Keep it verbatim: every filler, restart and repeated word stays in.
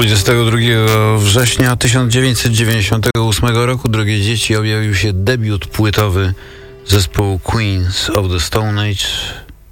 dwudziestego drugiego września tysiąc dziewięćset dziewięćdziesiątego ósmego roku, drogie dzieci, objawił się debiut płytowy zespołu Queens of the Stone Age.